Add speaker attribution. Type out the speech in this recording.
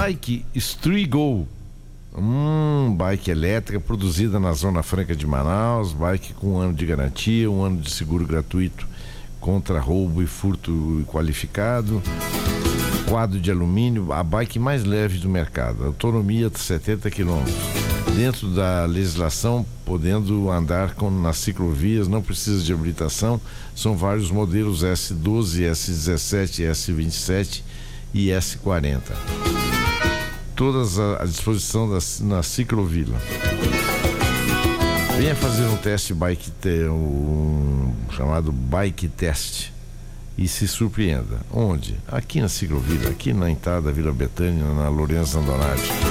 Speaker 1: Bike Strigo, bike elétrica produzida na Zona Franca de Manaus, bike com 1 ano de garantia, 1 ano de seguro gratuito contra roubo e furto qualificado, quadro de alumínio, a bike mais leve do mercado, autonomia de 70 km. Dentro da legislação, podendo andar nas ciclovias, não precisa de habilitação. São vários modelos S12, S17, S27 e S40. Todas à disposição na ciclovila. Venha fazer um teste bike, chamado Bike Test, e se surpreenda. Onde? Aqui na ciclovila, aqui na entrada da Vila Betânia, na Lourenço Andonário.